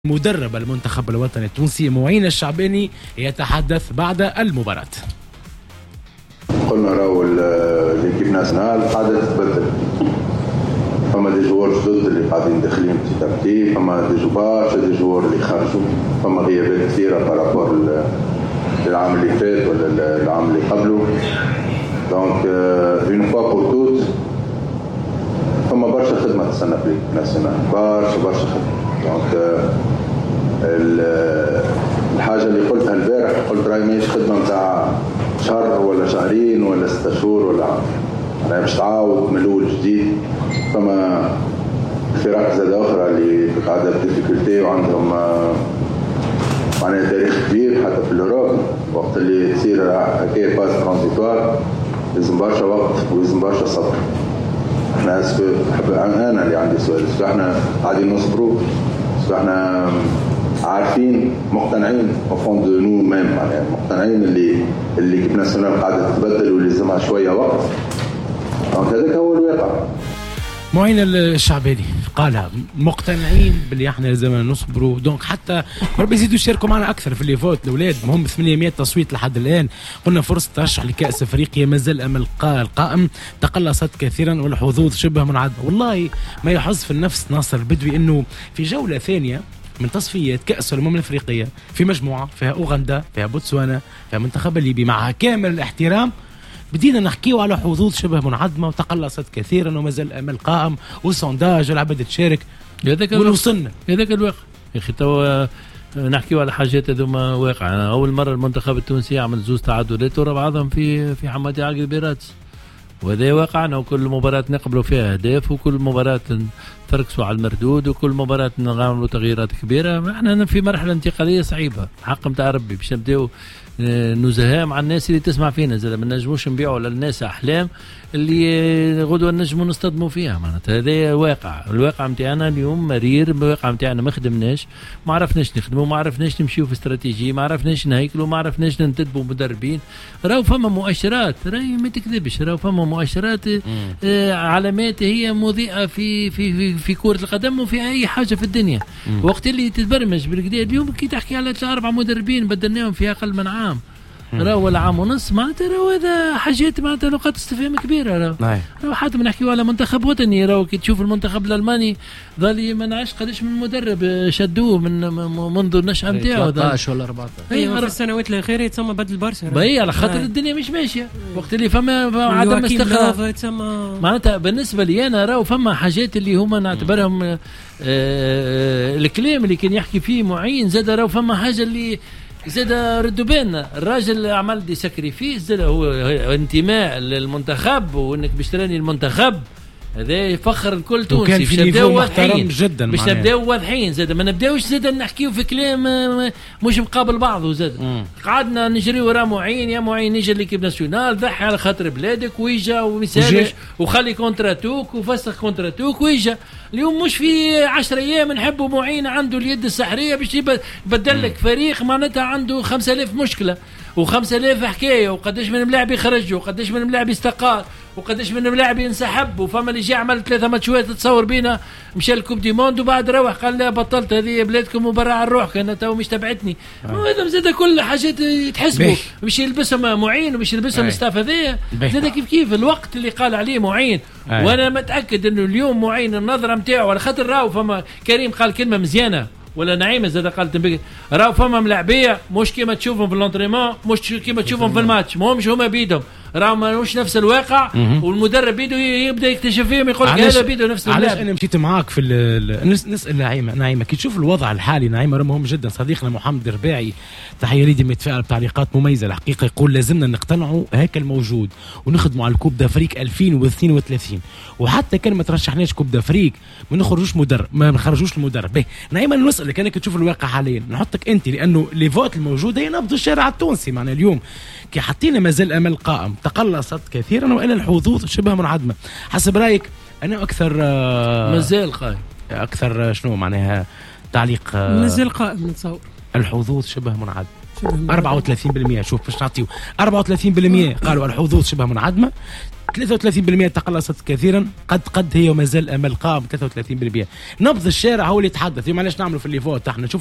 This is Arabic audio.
مدرب المنتخب الوطني التونسي معين الشعباني يتحدث بعد المباراة. قلنا راهو ليكيب ناسيونال قاعدة تتبدل، فما دي جوار جدد اللي قاعدين داخلين في فما دي جوار اللي خرجوا، فما غيابات كثيرة بارابور للعام اللي فات ولا العام اللي قبله. دونك اون فوا بور توت فما برشا خدمة تستنى في ليكيب ناسيونال، برشا خدمة. دونك الحاجة اللي قلتها البارح قلت راهي ماهيش خدمة نتاع شهر ولا شهرين ولا 6 شهور ولا عام، راهي باش تعاود من الأول جديد. فما فرق زادة أخرى اللي قاعدة بديفيكولتي وعندهم معناها تاريخ كبير حتى في الأوروب، وقت اللي تصير هكايا فاز ترانزيتوار لازم برشا وقت ولازم برشا صبر. احنا أنا اللي عندي سؤال، احنا قاعدين نصبروا، احنا عارفين مقتنعين وفون دو نو ميم، يعني مقتنعين اللي كيب ناسيونال قاعدة تتبدل ولازمها شوية وقت. هذاك هو الواقع. معين الشعباني قالها مقتنعين باللي احنا لازم نصبروا. دونك حتى ربي يزيدوا يشاركوا معنا اكثر في اللي فوت الاولاد، مهم 800 تصويت لحد الان. قلنا فرصه ترشح لكاس افريقيا مازال امل القائم، تقلصت كثيرا والحظوظ شبه منعدمه. والله ما يحظ في النفس ناصر البدوي انه في جوله ثانيه من تصفيات كأس الأمم الأفريقية في مجموعة فيها أوغندا، فيها بوتسوانا، فيها منتخب الليبي، مع كامل الاحترام بدينا نحكيو على حظوظ شبه منعدمة وتقلصت كثيرا ومازال أمل قائم وسونداج والعباد تشارك. وصلنا هذاك الواقع يا أخي. تو نحكيو على حاجات هذوما واقع. أول مرة المنتخب التونسي عمل 2 تعادلات ورا بعضهم في حمادي عقل بيراتس، وهذا واقعنا. وكل مباراة نقبلوا فيها أهداف، وكل مباراة تركسوا على المردود، وكل مباراة نعملوا تغييرات كبيرة. احنا في مرحلة انتقالية صعيبة حق متاع ربي، باش نبداو نزهاء مع الناس اللي تسمع فينا. زي ما نجموش نبيعوا للناس أحلام اللي غدوة نجموا نصطدموا فيها. معناتها هذا واقع. الواقع متاعنا اليوم مرير. الواقع متاعنا ما خدمناش، ما عرفناش نخدموا، ما عرفناش نمشيو في استراتيجية، ما عرفناش نهيكلوا، ما عرفناش ننتدبوا مدربين. راهو فما مؤشرات، راهي ما تكذبش، راهو فما مؤشرات علامات هي مضيئة في كرة القدم وفي أي حاجة في الدنيا. وقت اللي تتبرمج بالكدا اليوم كي تحكي على 3-4 مدربين بدلناهم في أقل من عام، راهو ولا عام ونص، معناتها راهو هذا حاجات معناتها نقاط استفهام كبيره. راهو حتى نحكيو على منتخب وطني. راهو كي تشوف المنتخب الالماني ظل ما نعرفش قداش من مدرب شدوه منذ النشأة نتاعو 13 ولا 14. في السنوات الاخيره تسمى بدل برشا. باهي على خاطر الدنيا مش ماشيه. وقت اللي فما عدم استقرار معناتها بالنسبه لي انا راهو فما حاجات اللي هما نعتبرهم الكلام اللي كان يحكي فيه معين. زاد راهو فما حاجه اللي زاد ردوا بالنا. الراجل عمل دي ساكريفيس، زاد هو انتماء للمنتخب وانك بيشتراني المنتخب، هذا يفخر الكل تونسي. باش نبداو واضحين جدا، باش نبداو واضحين. زاد ما نبداوش زاد نحكيو في كلام مش مقابل بعضه. زاد قعدنا نجري ورا معين، يا معين يجي ليكيب ناسيونال، ضحي على خاطر بلادك ويجا ومسالش وخلي كونتراتوك وفسخ كونتراتوك ويجا. اليوم مش في 10 أيام نحبوا معين عنده اليد السحرية باش يبدل لك فريق معناتها عنده 5000 مشكلة و5000 حكاية، وقداش من ملاعب يخرجوا، وقداش من ملاعب يستقال، وقداش من ملاعب ينسحب. وفما اللي جاء عمل 3 ماتشات تصور بينا مشى الكوب دي موند وبعد روح قال لا بطلت هذه بلادكم وبرا على الروح كان تو مش تبعتني. وهذا زاد كل حاجات يتحسبوا باش يلبسهم معين وباش يلبسهم ستاف. هذايا زاد كيف الوقت اللي قال عليه معين. وانا متاكد انه اليوم معين النظره نتاعو على خاطر راهو فما كريم قال كلمه مزيانه ولا نعيمه زاد قالت راهو فما ملاعبيه مش كيما تشوفهم في الانترينمون، مش كيما تشوفهم في الماتش، ماهمش هما بيدهم، راهو ماهوش نفس الواقع. والمدرب بيده يبدا يكتشف فيهم يقول لك هذا بيده نفس اللاعب. علاش انا مشيت معاك في نسال نعيمه كي تشوف الوضع الحالي. نعيمه مهم جدا. صديقنا محمد الرباعي تحيه لي متفائل بتعليقات مميزه الحقيقه، يقول لازمنا نقتنعوا هيك الموجود ونخدموا على الكوب دافريك 2032، وحتى كان ما ترشحناش كوب دافريك ما نخرجوش مدرب، ما نخرجوش المدرب. نعيمه نسالك انا كي تشوف الواقع حاليا نحطك انت، لانه لي فوت الموجوده هي نبض الشارع التونسي. معنا اليوم كي حطينا مازال امل قائم، تقلصت كثيرا والى الحظوظ شبه منعدمه. حسب رايك انا اكثر مازال قائم، اكثر شنو معناها تعليق مازال قائم نتصور الحظوظ شبه منعدمه. 34%. شوف باش نعطيو 34% قالوا الحظوظ شبه منعدمه، 33% تقلصت كثيرا، قد هي وما زال امل قائم 33%. نبض الشارع هو اللي يتحدث. اليوم علاش نعملوا في اللي فوت احنا نشوف